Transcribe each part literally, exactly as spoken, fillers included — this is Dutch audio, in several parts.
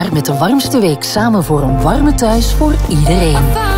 Met de warmste week samen voor een warme thuis voor iedereen.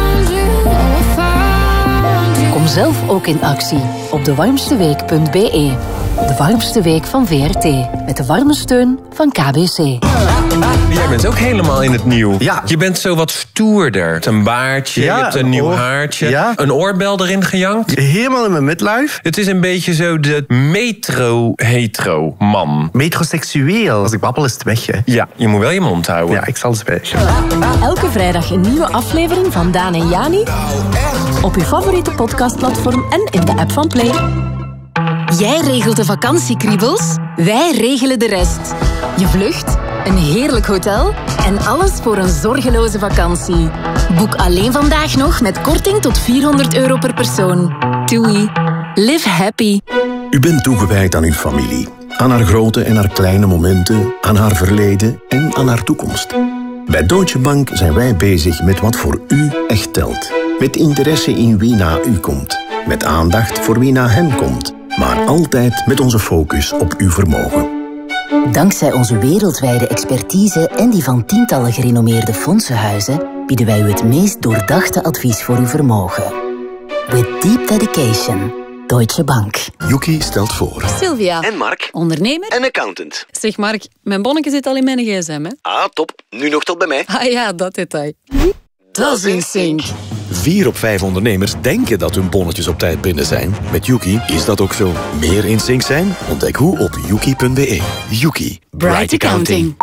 Kom zelf ook in actie op de warmste week punt b e. De warmste week van V R T. Met de warme steun van K B C. Jij bent ook helemaal in het nieuw. Ja. Je bent zo wat stoerder. Een baardje, ja, je hebt een, een nieuw oor. haartje. Ja. Een oorbel erin gejankt. Helemaal in mijn midlife. Het is een beetje zo de metro-hetero-man. Metroseksueel. Als ik babbel is het weg, hè. Ja, je moet wel je mond houden. Ja, ik zal zwijgen. Elke vrijdag een nieuwe aflevering van Daan en Jani. Op uw favoriete podcastplatform en in de app van Play. Jij regelt de vakantiekriebels, wij regelen de rest. Je vlucht, een heerlijk hotel en alles voor een zorgeloze vakantie. Boek alleen vandaag nog met korting tot vierhonderd euro per persoon. Doei. Live happy. U bent toegewijd aan uw familie. Aan haar grote en haar kleine momenten, aan haar verleden en aan haar toekomst. Bij Deutsche Bank zijn wij bezig met wat voor u echt telt. Met interesse in wie na u komt. Met aandacht voor wie na hen komt. Maar altijd met onze focus op uw vermogen. Dankzij onze wereldwijde expertise en die van tientallen gerenommeerde fondsenhuizen bieden wij u het meest doordachte advies voor uw vermogen. With deep dedication. Deutsche Bank. Yuki stelt voor. Sylvia. En Mark. Ondernemer. En accountant. Zeg Mark, mijn bonnetje zit al in mijn gsm, hè? Ah, top. Nu nog tot bij mij. Ah ja, dat detail. Dat is in sync. Vier op vijf ondernemers denken dat hun bonnetjes op tijd binnen zijn. Met Yuki is dat ook zo. Meer in sync zijn? Ontdek hoe op yuki punt b e. Yuki. Bright Accounting.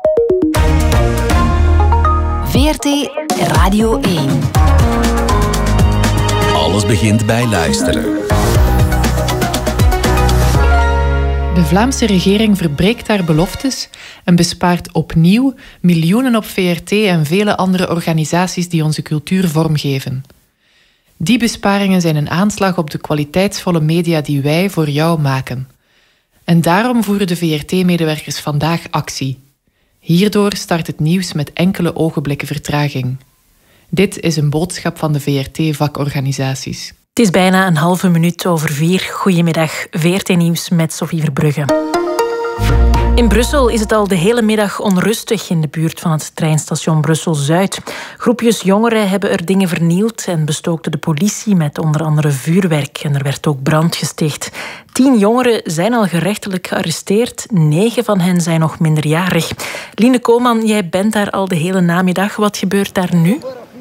V R T Radio één. Alles begint bij luisteren. De Vlaamse regering verbreekt haar beloftes en bespaart opnieuw miljoenen op V R T en vele andere organisaties die onze cultuur vormgeven. Die besparingen zijn een aanslag op de kwaliteitsvolle media die wij voor jou maken. En daarom voeren de V R T-medewerkers vandaag actie. Hierdoor start het nieuws met enkele ogenblikken vertraging. Dit is een boodschap van de V R T-vakorganisaties. Het is bijna een halve minuut over vier. Goedemiddag, V R T-nieuws met Sophie Verbrugge. In Brussel is het al de hele middag onrustig in de buurt van het treinstation Brussel-Zuid. Groepjes jongeren hebben er dingen vernield en bestookte de politie met onder andere vuurwerk. En er werd ook brand gesticht. Tien jongeren zijn al gerechtelijk gearresteerd. Negen van hen zijn nog minderjarig. Line Koolman, jij bent daar al de hele namiddag. Wat gebeurt daar nu?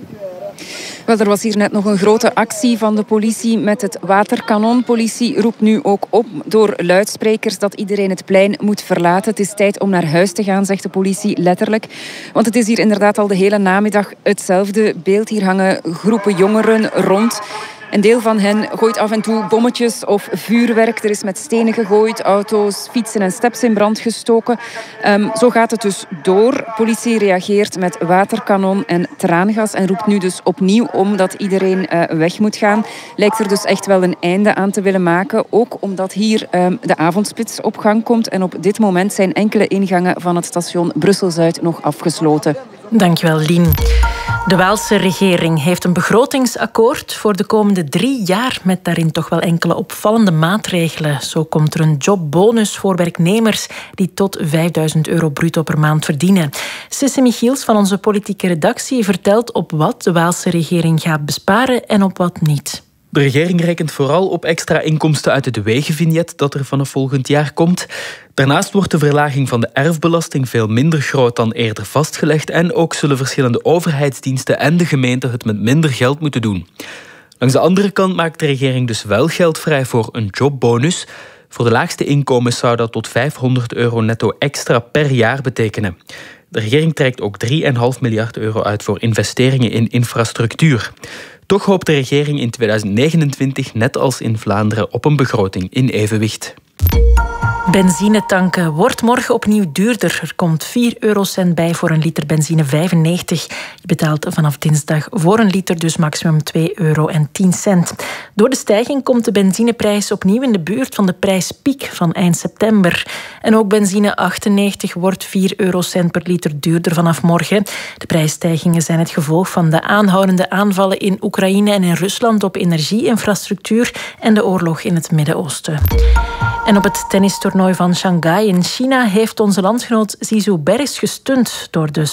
Wel, er was hier net nog een grote actie van de politie met het waterkanon. Politie roept nu ook op door luidsprekers dat iedereen het plein moet verlaten. Het is tijd om naar huis te gaan, zegt de politie letterlijk. Want het is hier inderdaad al de hele namiddag hetzelfde beeld. Hier hangen groepen jongeren rond. Een deel van hen gooit af en toe bommetjes of vuurwerk. Er is met stenen gegooid, auto's, fietsen en steps in brand gestoken. Um, zo gaat het dus door. Politie reageert met waterkanon en traangas en roept nu dus opnieuw om dat iedereen uh, weg moet gaan. Lijkt er dus echt wel een einde aan te willen maken. Ook omdat hier um, de avondspits op gang komt. En op dit moment zijn enkele ingangen van het station Brussel-Zuid nog afgesloten. Dankjewel, Lien. De Waalse regering heeft een begrotingsakkoord voor de komende drie jaar met daarin toch wel enkele opvallende maatregelen. Zo komt er een jobbonus voor werknemers die tot vijfduizend euro bruto per maand verdienen. Sisse Michiels van onze politieke redactie vertelt op wat de Waalse regering gaat besparen en op wat niet. De regering rekent vooral op extra inkomsten uit het wegenvignet dat er vanaf volgend jaar komt. Daarnaast wordt de verlaging van de erfbelasting veel minder groot dan eerder vastgelegd en ook zullen verschillende overheidsdiensten en de gemeenten het met minder geld moeten doen. Langs de andere kant maakt de regering dus wel geld vrij voor een jobbonus. Voor de laagste inkomens zou dat tot vijfhonderd euro netto extra per jaar betekenen. De regering trekt ook drie komma vijf miljard euro uit voor investeringen in infrastructuur. Toch hoopt de regering in tweeduizend negenentwintig, net als in Vlaanderen, op een begroting in evenwicht. Benzine tanken wordt morgen opnieuw duurder. Er komt vier eurocent bij voor een liter benzine vijfennegentig. Je betaalt vanaf dinsdag voor een liter dus maximum twee euro en tien cent. Door de stijging komt de benzineprijs opnieuw in de buurt van de prijspiek van eind september. En ook benzine achtennegentig wordt vier eurocent per liter duurder vanaf morgen. De prijsstijgingen zijn het gevolg van de aanhoudende aanvallen in Oekraïne en in Rusland op energieinfrastructuur en de oorlog in het Midden-Oosten. En op het tennistoernooi van Shanghai in China heeft onze landgenoot Zizou Bergs gestund door de